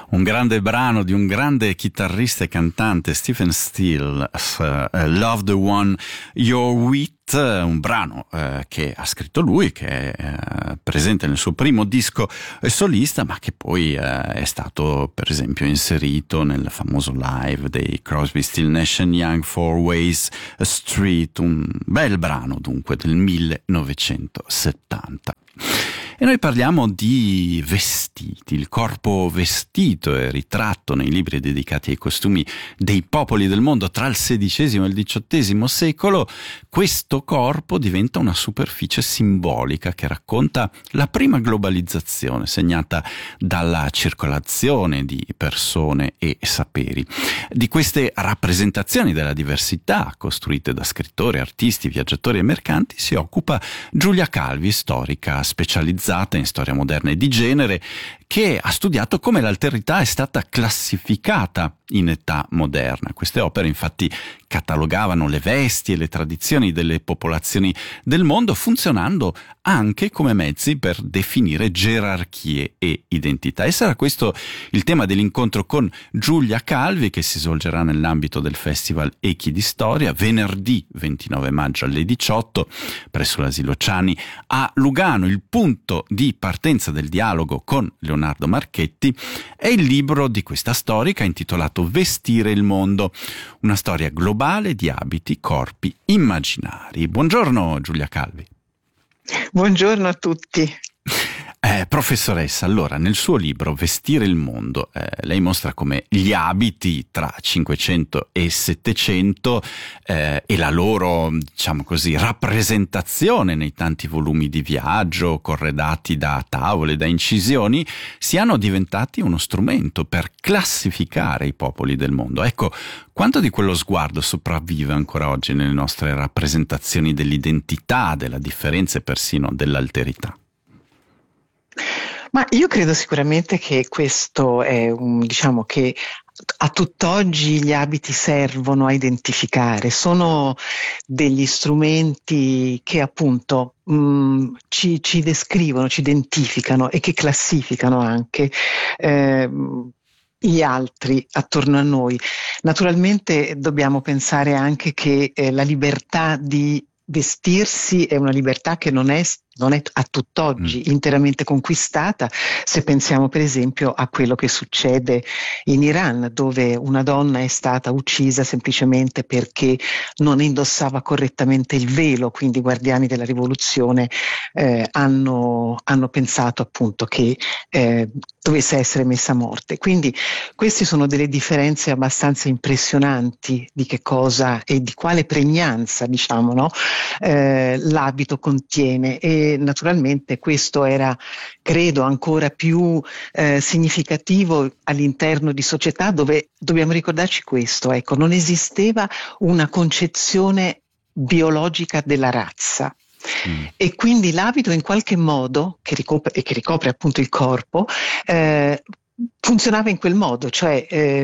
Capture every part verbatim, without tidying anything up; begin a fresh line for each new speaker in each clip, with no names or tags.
Un grande brano di un grande chitarrista e cantante, Stephen Stills, uh, Love the One You're With, un brano uh, che ha scritto lui, che è uh, presente nel suo primo disco solista, ma che poi uh, è stato per esempio inserito nel famoso live dei Crosby, Still, Nash and Young, Four Ways Street, un bel brano dunque del millenovecentosettanta. E noi parliamo di vestiti, il corpo vestito e ritratto nei libri dedicati ai costumi dei popoli del mondo tra il sedicesimo e il diciottesimo secolo. Questo corpo diventa una superficie simbolica che racconta la prima globalizzazione segnata dalla circolazione di persone e saperi. Di queste rappresentazioni della diversità costruite da scrittori, artisti, viaggiatori e mercanti si occupa Giulia Calvi, storica specializzata in storia moderna e di genere, che ha studiato come l'alterità è stata classificata in età moderna. Queste opere infatti catalogavano le vesti e le tradizioni delle popolazioni del mondo, funzionando anche come mezzi per definire gerarchie e identità. E sarà questo il tema dell'incontro con Giulia Calvi, che si svolgerà nell'ambito del Festival Echi di Storia venerdì ventinove maggio alle diciotto presso l'Asilo Ciani a Lugano. Il punto di partenza del dialogo con Leonardo Marchetti è il libro di questa storica intitolato Vestire il mondo, una storia globale di abiti, corpi, immaginari. Buongiorno Giulia Calvi.
Buongiorno a tutti.
Eh, professoressa, allora nel suo libro Vestire il mondo eh, lei mostra come gli abiti tra cinquecento e settecento eh, e la loro, diciamo così, rappresentazione nei tanti volumi di viaggio corredati da tavole, da incisioni, siano diventati uno strumento per classificare i popoli del mondo. Ecco, quanto di quello sguardo sopravvive ancora oggi nelle nostre rappresentazioni dell'identità, della differenza e persino dell'alterità?
Ma io credo sicuramente che questo è un, diciamo che a tutt'oggi gli abiti servono a identificare, sono degli strumenti che appunto mh, ci, ci descrivono, ci identificano e che classificano anche eh, gli altri attorno a noi. Naturalmente dobbiamo pensare anche che eh, la libertà di vestirsi è una libertà che non è, non è a tutt'oggi mm. interamente conquistata, se pensiamo per esempio a quello che succede in Iran, dove una donna è stata uccisa semplicemente perché non indossava correttamente il velo, quindi i guardiani della rivoluzione eh, hanno, hanno pensato appunto che eh, dovesse essere messa a morte. Quindi queste sono delle differenze abbastanza impressionanti di che cosa e di quale pregnanza, diciamo, no? Eh, l'abito contiene, e naturalmente questo era, credo, ancora più eh, significativo all'interno di società dove dobbiamo ricordarci questo, ecco, non esisteva una concezione biologica della razza. Mm. E quindi l'abito in qualche modo che ricopre, e che ricopre appunto il corpo eh, funzionava in quel modo, cioè eh,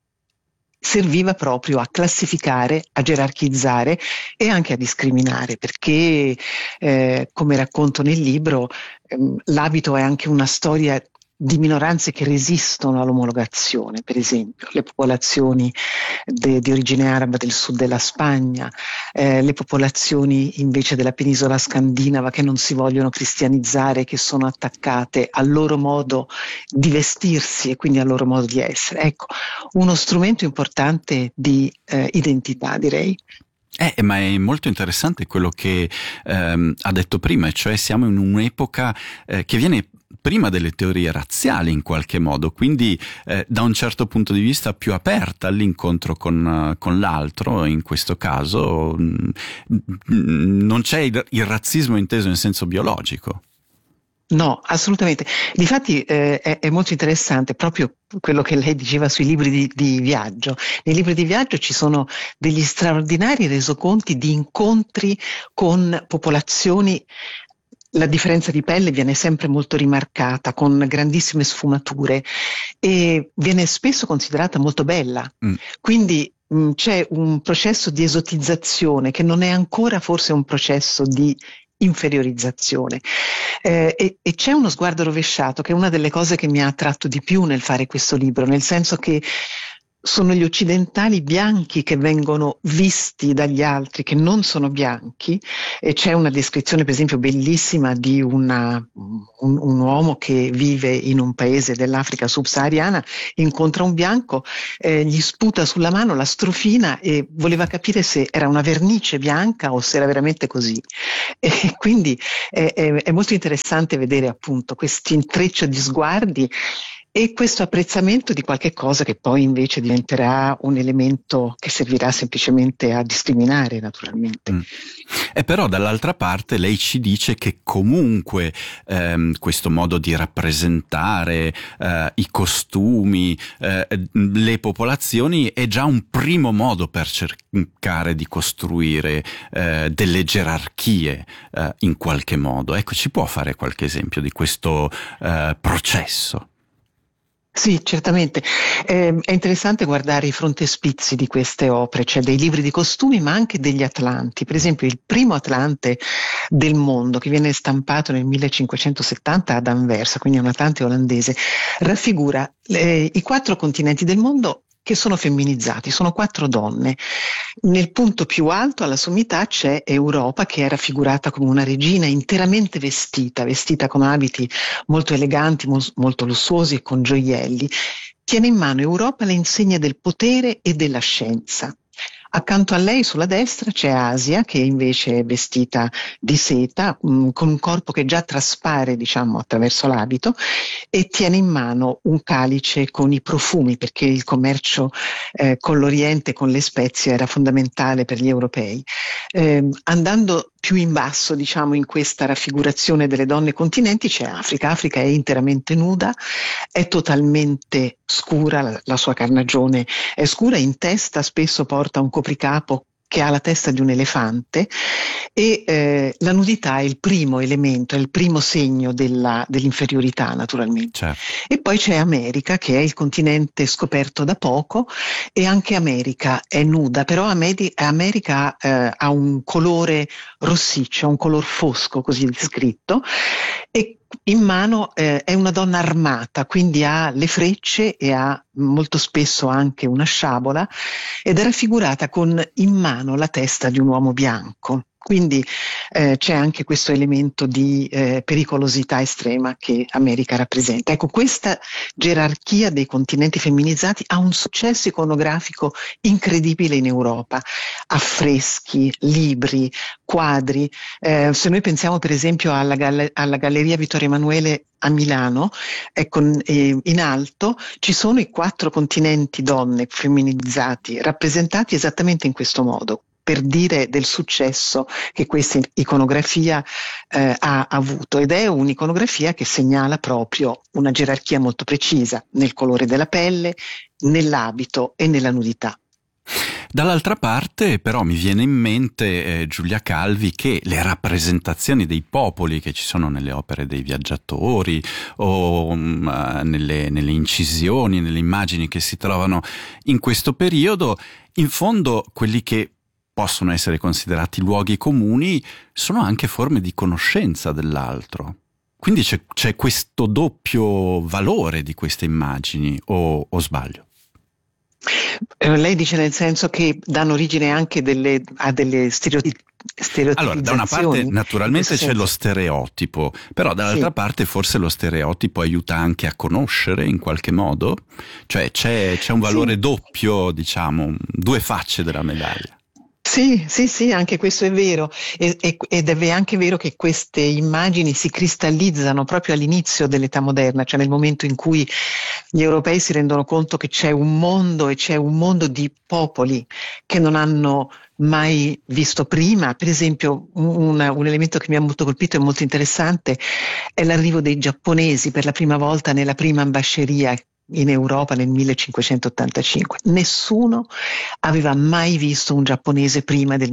serviva proprio a classificare, a gerarchizzare e anche a discriminare, perché eh, come racconto nel libro ehm, l'abito è anche una storia di minoranze che resistono all'omologazione, per esempio le popolazioni de, di origine araba del sud della Spagna, eh, le popolazioni invece della penisola scandinava che non si vogliono cristianizzare, che sono attaccate al loro modo di vestirsi e quindi al loro modo di essere. Ecco, uno strumento importante di eh, identità, direi.
Eh, ma è molto interessante quello che ehm, ha detto prima, cioè siamo in un'epoca eh, che viene prima delle teorie razziali in qualche modo, quindi eh, da un certo punto di vista più aperta all'incontro con, con l'altro. In questo caso mh, non c'è il, il razzismo inteso in senso biologico.
No, assolutamente. Difatti eh, è, è molto interessante proprio quello che lei diceva sui libri di, di viaggio. Nei libri di viaggio ci sono degli straordinari resoconti di incontri con popolazioni. La differenza di pelle viene sempre molto rimarcata, con grandissime sfumature, e viene spesso considerata molto bella. Mm. Quindi mh, c'è un processo di esotizzazione che non è ancora forse un processo di inferiorizzazione. Eh, e, e c'è uno sguardo rovesciato che è una delle cose che mi ha attratto di più nel fare questo libro, nel senso che sono gli occidentali bianchi che vengono visti dagli altri che non sono bianchi, e c'è una descrizione per esempio bellissima di una, un, un uomo che vive in un paese dell'Africa subsahariana, incontra un bianco, eh, gli sputa sulla mano, la strofina e voleva capire se era una vernice bianca o se era veramente così. E quindi è, è, è molto interessante vedere appunto questo intreccio di sguardi e questo apprezzamento di qualche cosa che poi invece diventerà un elemento che servirà semplicemente a discriminare, naturalmente.
Mm. E però dall'altra parte lei ci dice che comunque ehm, questo modo di rappresentare eh, i costumi, eh, le popolazioni è già un primo modo per cercare di costruire eh, delle gerarchie eh, in qualche modo. Ecco, ci può fare qualche esempio di questo eh, processo?
Sì, certamente. Eh, è interessante guardare i frontespizi di queste opere, cioè dei libri di costumi, ma anche degli atlanti. Per esempio, il primo atlante del mondo, che viene stampato nel millecinquecentosettanta ad Anversa, quindi è un atlante olandese, raffigura eh, i quattro continenti del mondo che sono femminilizzati, sono quattro donne. Nel punto più alto, alla sommità, c'è Europa, che è raffigurata come una regina interamente vestita, vestita con abiti molto eleganti, mos- molto lussuosi e con gioielli. Tiene in mano Europa le insegne del potere e della scienza. Accanto a lei, sulla destra, c'è Asia, che invece è vestita di seta, mh, con un corpo che già traspare, diciamo, attraverso l'abito, e tiene in mano un calice con i profumi, perché il commercio eh, con l'Oriente, con le spezie, era fondamentale per gli europei. Eh, andando più in basso, diciamo, in questa raffigurazione delle donne continenti, c'è Africa. Africa è interamente nuda, è totalmente scura, la, la sua carnagione è scura, in testa spesso porta un copricapo che ha la testa di un elefante, e eh, la nudità è il primo elemento, è il primo segno della, dell'inferiorità, naturalmente.
Certo.
E poi c'è America, che è il continente scoperto da poco, e anche America è nuda, però Ameri- America eh, ha un colore rossiccio, un color fosco, così descritto, e in mano eh, è una donna armata, quindi ha le frecce e ha molto spesso anche una sciabola, ed è raffigurata con in mano la testa di un uomo bianco. Quindi eh, c'è anche questo elemento di eh, pericolosità estrema che America rappresenta. Ecco, questa gerarchia dei continenti femminilizzati ha un successo iconografico incredibile in Europa. Affreschi, libri, quadri. Eh, se noi pensiamo per esempio alla, galler- alla Galleria Vittorio Emanuele a Milano, ecco, eh, in alto ci sono i quattro continenti donne femminilizzati, rappresentati esattamente in questo modo, per dire del successo che questa iconografia eh, ha avuto, ed è un'iconografia che segnala proprio una gerarchia molto precisa nel colore della pelle, nell'abito e nella nudità.
Dall'altra parte però mi viene in mente, eh, Giulia Calvi, che le rappresentazioni dei popoli che ci sono nelle opere dei viaggiatori o um, nelle, nelle incisioni, nelle immagini che si trovano in questo periodo, in fondo quelli che possono essere considerati luoghi comuni sono anche forme di conoscenza dell'altro. Quindi c'è, c'è questo doppio valore di queste immagini, o, o sbaglio?
Lei dice nel senso che danno origine anche delle, a delle stereotip- stereotipizzazioni.
Allora, da una parte naturalmente c'è lo stereotipo, però dall'altra sì. parte forse lo stereotipo aiuta anche a conoscere in qualche modo, cioè c'è, c'è un valore sì. doppio, diciamo, due facce della medaglia.
Sì, sì, sì, anche questo è vero, e, e, ed è anche vero che queste immagini si cristallizzano proprio all'inizio dell'età moderna, cioè nel momento in cui gli europei si rendono conto che c'è un mondo e c'è un mondo di popoli che non hanno mai visto prima. Per esempio un, un elemento che mi ha molto colpito e molto interessante è l'arrivo dei giapponesi per la prima volta nella prima ambasceria in Europa nel millecinquecentottantacinque. Nessuno aveva mai visto un giapponese prima del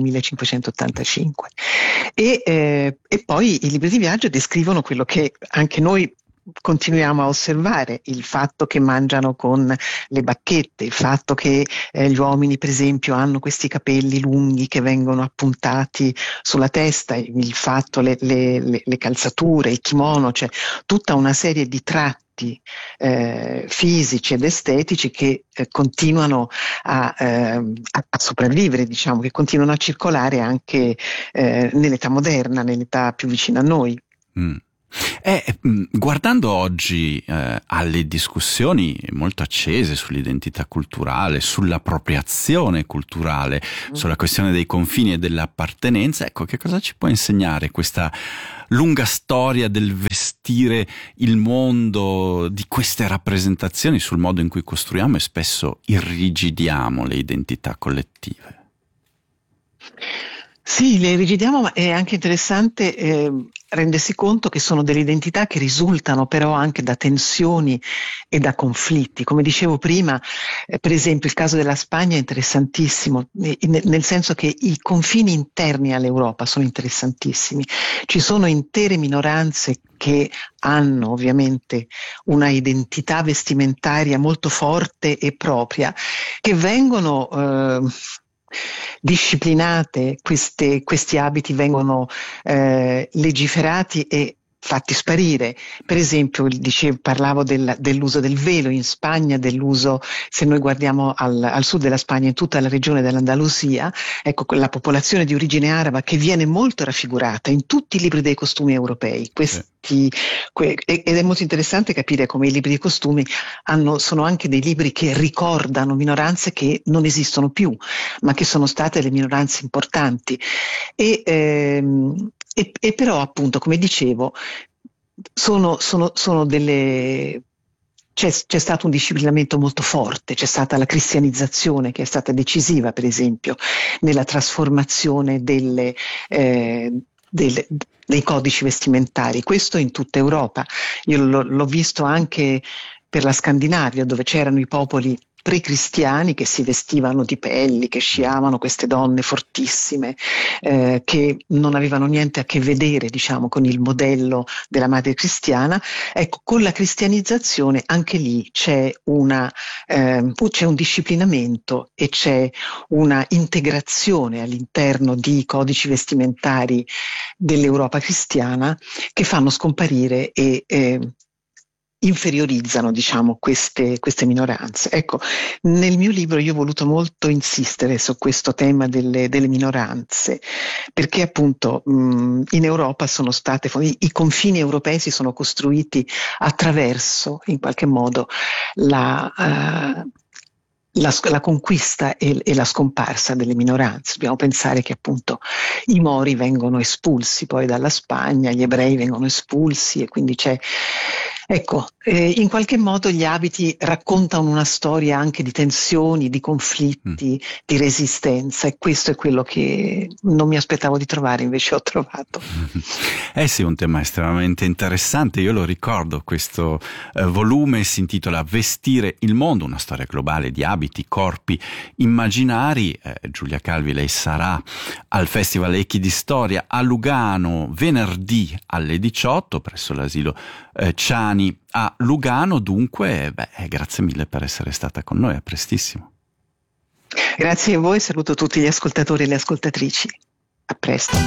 millecinquecentottantacinque. E, eh, e poi i libri di viaggio descrivono quello che anche noi continuiamo a osservare il fatto che mangiano con le bacchette, il fatto che eh, gli uomini per esempio hanno questi capelli lunghi che vengono appuntati sulla testa, il fatto, le, le, le, le calzature, il kimono, cioè tutta una serie di tratti Eh, fisici ed estetici che eh, continuano a, eh, a, a sopravvivere, diciamo, che continuano a circolare anche eh, nell'età moderna, nell'età più vicina a noi.
Mm. Eh, guardando oggi eh, alle discussioni molto accese sull'identità culturale, sull'appropriazione culturale, mm. sulla questione dei confini e dell'appartenenza, ecco, che cosa ci può insegnare questa lunga storia del vestire il mondo, di queste rappresentazioni sul modo in cui costruiamo e spesso irrigidiamo le identità collettive?
Sì, le rigidiamo, ma è anche interessante eh, rendersi conto che sono delle identità che risultano però anche da tensioni e da conflitti. Come dicevo prima, eh, per esempio il caso della Spagna è interessantissimo, eh, nel senso che i confini interni all'Europa sono interessantissimi. Ci sono intere minoranze che hanno ovviamente una identità vestimentaria molto forte e propria, che vengono eh, disciplinate, queste, questi abiti vengono eh, legiferati e fatti sparire. Per esempio, dicevo, parlavo del, dell'uso del velo in Spagna, dell'uso, se noi guardiamo al, al sud della Spagna, in tutta la regione dell'Andalusia, ecco, la popolazione di origine araba che viene molto raffigurata in tutti i libri dei costumi europei. Questi, que, ed è molto interessante capire come i libri di costumi hanno, sono anche dei libri che ricordano minoranze che non esistono più, ma che sono state le minoranze importanti. E, ehm, E, e però appunto, come dicevo, sono, sono, sono delle... C'è, c'è stato un disciplinamento molto forte, c'è stata la cristianizzazione che è stata decisiva, per esempio, nella trasformazione delle, eh, delle, dei codici vestimentari. Questo in tutta Europa. Io l'ho, l'ho visto anche per la Scandinavia, dove c'erano i popoli pre-cristiani che si vestivano di pelli, che sciavano, queste donne fortissime, eh, che non avevano niente a che vedere, diciamo, con il modello della madre cristiana. Ecco, con la cristianizzazione anche lì c'è una, eh, c'è un disciplinamento e c'è una integrazione all'interno di codici vestimentari dell'Europa cristiana che fanno scomparire e eh, inferiorizzano, diciamo, queste, queste minoranze. Ecco, nel mio libro io ho voluto molto insistere su questo tema delle, delle minoranze, perché appunto mh, in Europa sono state, i, i confini europei si sono costruiti attraverso, in qualche modo, la... Uh, La, la conquista e, e la scomparsa delle minoranze. Dobbiamo pensare che appunto i Mori vengono espulsi poi dalla Spagna, gli ebrei vengono espulsi e quindi c'è, ecco, eh, in qualche modo gli abiti raccontano una storia anche di tensioni, di conflitti, mm. di resistenza, e questo è quello che non mi aspettavo di trovare, invece ho trovato.
Eh sì, un tema estremamente interessante. Io lo ricordo, questo eh, volume si intitola Vestire il mondo, una storia globale di abiti, corpi immaginari. eh, Giulia Calvi, lei sarà al Festival Echi di Storia a Lugano venerdì alle diciotto presso l'asilo eh, Ciani a Lugano. Dunque, beh, grazie mille per essere stata con noi, a prestissimo.
Grazie a voi, saluto tutti gli ascoltatori e le ascoltatrici, a presto.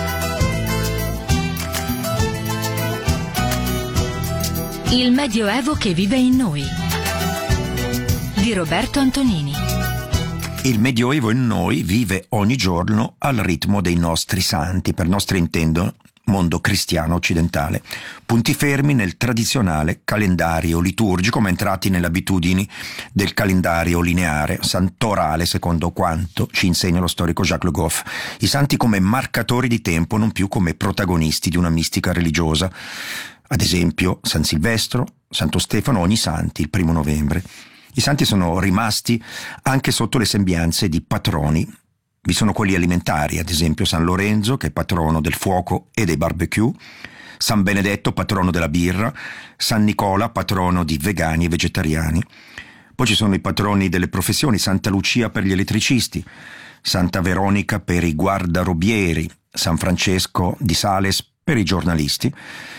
Il Medioevo che vive in noi, di Roberto Antonini.
Il Medioevo in noi vive ogni giorno al ritmo dei nostri santi, per nostro intendo mondo cristiano occidentale, punti fermi nel tradizionale calendario liturgico, ma entrati nelle abitudini del calendario lineare, santorale, secondo quanto ci insegna lo storico Jacques Le Goff. I santi come marcatori di tempo, non più come protagonisti di una mistica religiosa. Ad esempio San Silvestro, Santo Stefano, ogni santi il primo novembre. I santi sono rimasti anche sotto le sembianze di patroni. Vi sono quelli alimentari, ad esempio San Lorenzo, che è patrono del fuoco e dei barbecue, San Benedetto, patrono della birra, San Nicola, patrono di vegani e vegetariani. Poi ci sono i patroni delle professioni, Santa Lucia per gli elettricisti, Santa Veronica per i guardarobieri, San Francesco di Sales per i giornalisti.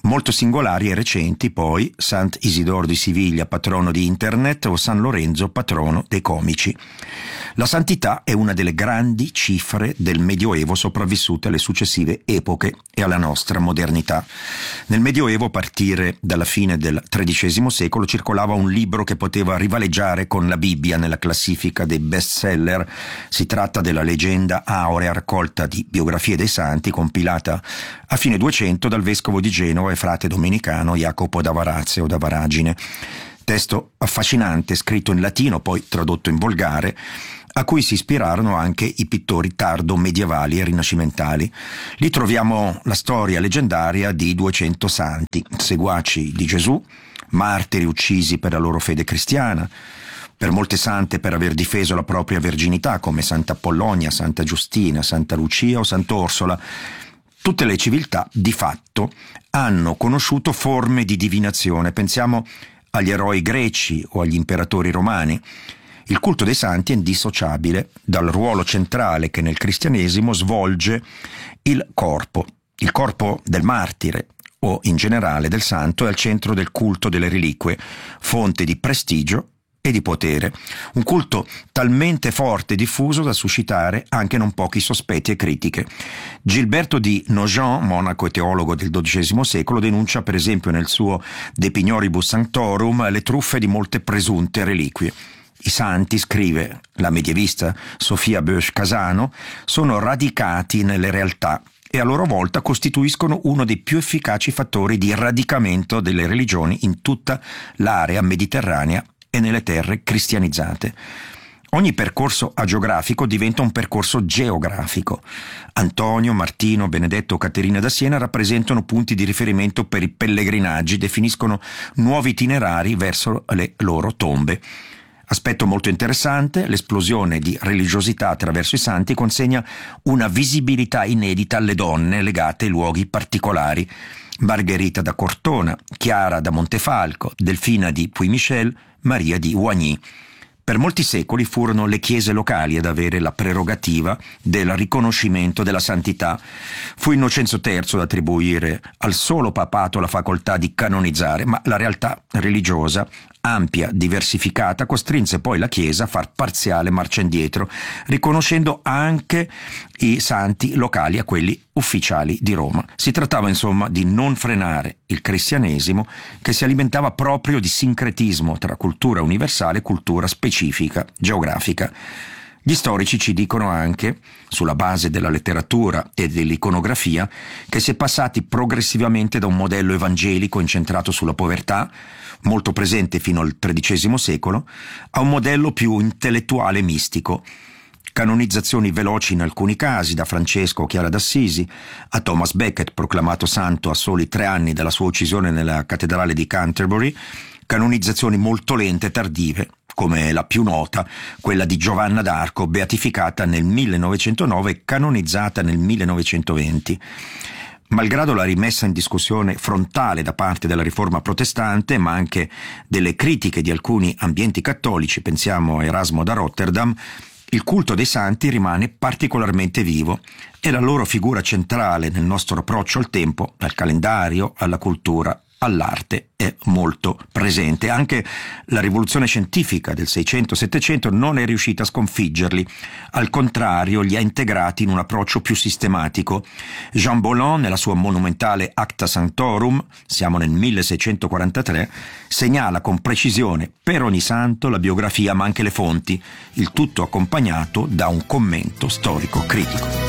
Molto singolari e recenti poi Sant'Isidoro di Siviglia, patrono di Internet, o San Lorenzo, patrono dei comici. La santità è una delle grandi cifre del Medioevo sopravvissute alle successive epoche e alla nostra modernità. Nel Medioevo, a partire dalla fine del tredicesimo secolo, circolava un libro che poteva rivaleggiare con la Bibbia nella classifica dei bestseller. Si tratta della Leggenda aurea, raccolta di biografie dei santi, compilata a fine duecento dal vescovo di Genova e frate domenicano Jacopo da Varazio o da Varagine. Testo affascinante, scritto in latino, poi tradotto in volgare, a cui si ispirarono anche i pittori tardo medievali e rinascimentali. Lì troviamo la storia leggendaria di duecento santi, seguaci di Gesù, martiri uccisi per la loro fede cristiana, per molte sante per aver difeso la propria verginità, come Santa Apollonia, Santa Giustina, Santa Lucia o Sant'Orsola. Tutte le civiltà, di fatto, hanno conosciuto forme di divinazione. Pensiamo agli eroi greci o agli imperatori romani. Il culto dei santi è indissociabile dal ruolo centrale che nel cristianesimo svolge il corpo. Il corpo del martire o in generale del santo è al centro del culto delle reliquie, fonte di prestigio e di potere. Un culto talmente forte e diffuso da suscitare anche non pochi sospetti e critiche. Gilberto di Nogent, monaco e teologo del dodicesimo secolo, denuncia per esempio nel suo De Pignoribus Sanctorum le truffe di molte presunte reliquie. I santi, scrive la medievista Sofia Bösch Casano, sono radicati nelle realtà e a loro volta costituiscono uno dei più efficaci fattori di radicamento delle religioni in tutta l'area mediterranea e nelle terre cristianizzate. Ogni percorso agiografico diventa un percorso geografico. Antonio, Martino, Benedetto o Caterina da Siena rappresentano punti di riferimento per i pellegrinaggi, definiscono nuovi itinerari verso le loro tombe. Aspetto molto interessante, l'esplosione di religiosità attraverso i santi consegna una visibilità inedita alle donne legate ai luoghi particolari. Margherita da Cortona, Chiara da Montefalco, Delfina di Puy-Michel, Maria di Oigny. Per molti secoli furono le chiese locali ad avere la prerogativa del riconoscimento della santità. Fu Innocenzo terzo ad attribuire al solo papato la facoltà di canonizzare, ma la realtà religiosa, ampia, diversificata, costrinse poi la Chiesa a far parziale marcia indietro, riconoscendo anche i santi locali a quelli ufficiali di Roma. Si trattava insomma di non frenare il cristianesimo, che si alimentava proprio di sincretismo tra cultura universale e cultura specifica, geografica. Gli storici ci dicono anche, sulla base della letteratura e dell'iconografia, che si è passati progressivamente da un modello evangelico incentrato sulla povertà, molto presente fino al tredicesimo secolo, a un modello più intellettuale e mistico. Canonizzazioni veloci in alcuni casi, da Francesco o Chiara d'Assisi a Thomas Becket, proclamato santo a soli tre anni dalla sua uccisione nella cattedrale di Canterbury, canonizzazioni molto lente e tardive, come la più nota, quella di Giovanna d'Arco, beatificata nel millenovecentonove e canonizzata nel millenovecentoventi. Malgrado la rimessa in discussione frontale da parte della riforma protestante, ma anche delle critiche di alcuni ambienti cattolici, pensiamo a Erasmo da Rotterdam, il culto dei santi rimane particolarmente vivo e la loro figura centrale nel nostro approccio al tempo, al calendario, alla cultura, all'arte è molto presente. Anche la rivoluzione scientifica del seicento settecento non è riuscita a sconfiggerli, al contrario li ha integrati in un approccio più sistematico. Jean Bolland, nella sua monumentale Acta Sanctorum, siamo nel milleseicentoquarantatré, segnala con precisione per ogni santo la biografia ma anche le fonti, il tutto accompagnato da un commento storico critico.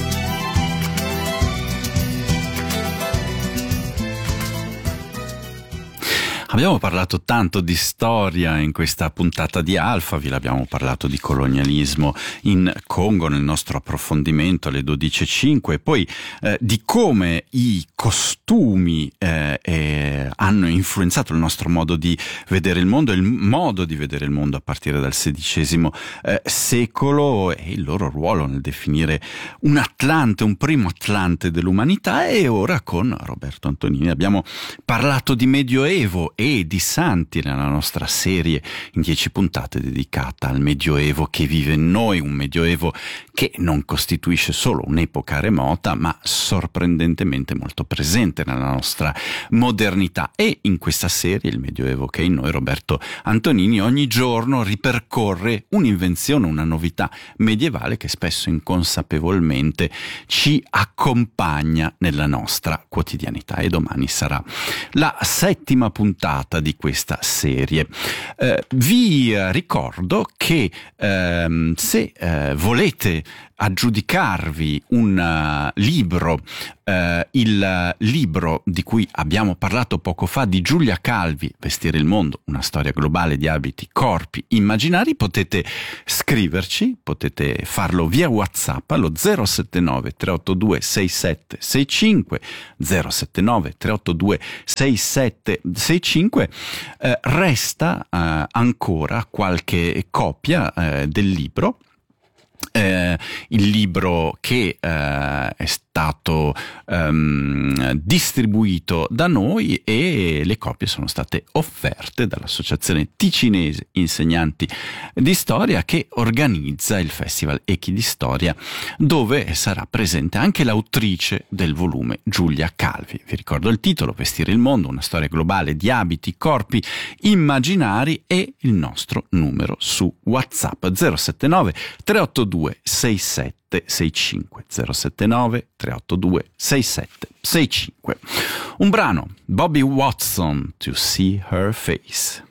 Abbiamo parlato tanto di storia in questa puntata di Alphaville, abbiamo parlato di colonialismo in Congo nel nostro approfondimento alle dodici e cinque, e poi eh, di come i costumi eh, eh, hanno influenzato il nostro modo di vedere il mondo, il modo di vedere il mondo a partire dal sedicesimo eh, secolo e il loro ruolo nel definire un Atlante, un primo Atlante dell'umanità. E ora con Roberto Antonini abbiamo parlato di Medioevo e di santi nella nostra serie in dieci puntate dedicata al Medioevo che vive in noi, un Medioevo che non costituisce solo un'epoca remota, ma sorprendentemente molto presente nella nostra modernità. E in questa serie, il Medioevo che è in noi, Roberto Antonini ogni giorno ripercorre un'invenzione, una novità medievale che spesso inconsapevolmente ci accompagna nella nostra quotidianità. E domani sarà la settima puntata di questa serie. Eh, vi ricordo che ehm, se eh, volete aggiudicarvi un uh, libro, uh, il uh, libro di cui abbiamo parlato poco fa di Giulia Calvi, Vestire il mondo, una storia globale di abiti, corpi, immaginari, potete scriverci, potete farlo via WhatsApp allo zero sette nove tre otto due sei sette sei cinque, zero sette nove tre otto due sei sette sei cinque. Uh, resta uh, ancora qualche copia uh, del libro. Eh, il libro che eh, è stato um, distribuito da noi, e le copie sono state offerte dall'Associazione Ticinese Insegnanti di Storia, che organizza il Festival Echi di Storia, dove sarà presente anche l'autrice del volume, Giulia Calvi. Vi ricordo il titolo: Vestire il mondo, una storia globale di abiti, corpi, immaginari, e il nostro numero su WhatsApp zero sette nove tre otto due sei sette sei cinque, zero sette nove tre otto due sei sette sei cinque. Un brano, Bobby Watson, To See Her Face.